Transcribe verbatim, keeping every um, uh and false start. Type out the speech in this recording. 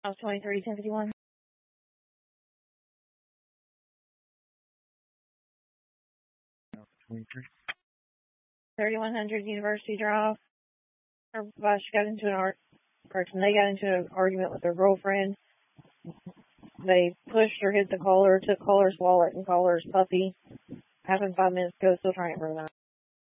I was twenty-three, ten fifty-one. twenty-three. thirty-one hundred University Drive. Her, uh, she got into an art, person. They got into an argument with their girlfriend. They pushed her, hit the collar, took collar's wallet and collar's puppy. Happened five minutes ago, still trying to bring it.